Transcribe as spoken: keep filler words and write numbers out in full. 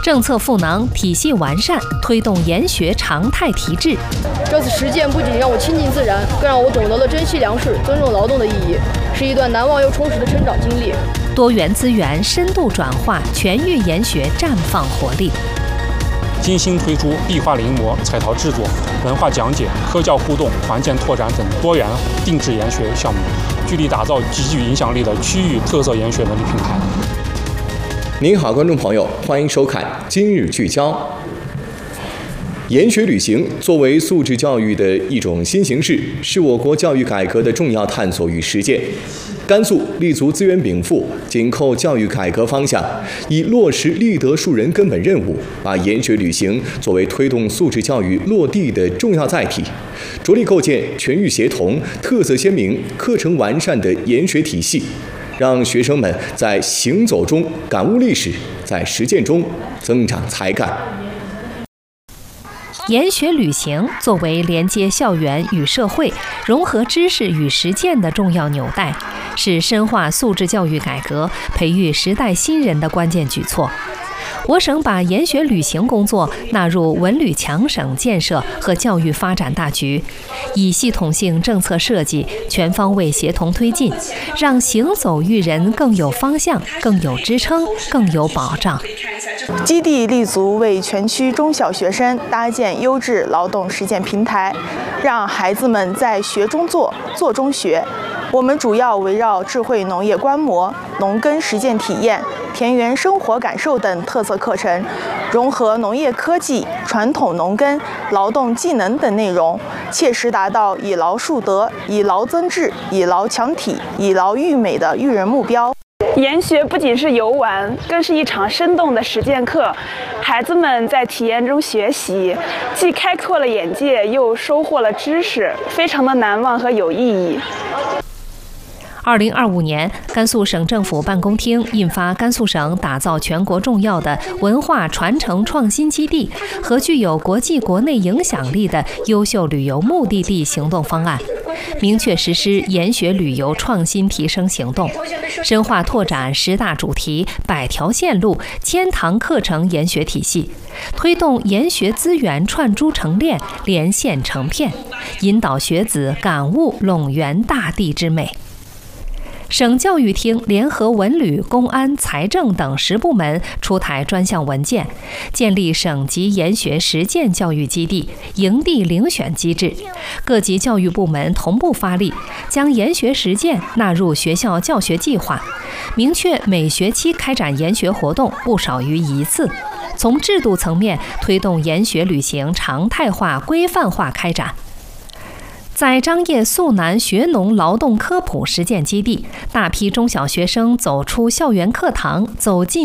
政策赋能，体系完善，推动研学常态提质。 这次实践不仅让我亲近自然，更让我懂得了珍惜粮食、尊重劳动的意义，是一段难忘又充实的成长经历。 多元资源深度转化，全域研学绽放活力。 精心推出壁画临摹、彩陶制作、文化讲解、科教互动、环境拓展等多元定制研学项目，聚力打造极具影响力的区域特色研学能力平台。 您好，观众朋友，欢迎收看《今日聚焦》。研学旅行作为素质教育的一种新形式，是我国教育改革的重要探索与实践。甘肃立足资源禀赋，紧扣教育改革方向，以落实立德树人根本任务，把研学旅行作为推动素质教育落地的重要载体，着力构建全域协同、特色鲜明、课程完善的研学体系，让学生们在行走中感悟历史，在实践中增长才干。 研学旅行作为连接校园与社会、融合知识与实践的重要纽带，是深化素质教育改革、培育时代新人的关键举措。我省把研学旅行工作纳入文旅强省建设和教育发展大局，以系统性政策设计全方位协同推进，让行走育人更有方向、更有支撑、更有保障。 基地立足为全区中小学生搭建优质劳动实践平台，让孩子们在学中做、做中学。我们主要围绕智慧农业观摩、农耕实践体验、田园生活感受等特色课程，融合农业科技、传统农耕、劳动技能等内容，切实达到以劳树德、以劳增智、以劳强体、以劳育美的育人目标。 研学不仅是游玩，更是一场生动的实践课。孩子们在体验中学习，既开阔了眼界，又收获了知识，非常的难忘和有意义。 二零二五年，甘肃省政府办公厅印发《甘肃省打造全国重要的文化传承创新基地和具有国际国内影响力的优秀旅游目的地行动方案》，明确实施研学旅游创新提升行动，深化拓展十大主题、百条线路、千堂课程研学体系，推动研学资源串珠成链、连线成片，引导学子感悟陇源大地之美。省教育厅联合文旅、公安、财政等十部门出台专项文件，建立省级研学实践教育基地、营地遴选机制，各级教育部门同步发力，将研学实践纳入学校教学计划，明确每学期开展研学活动不少于一次。从制度层面推动研学旅行常态化、规范化开展。在张掖肃南学农劳动科普实践基地，大批中小学生走出校园课堂，走进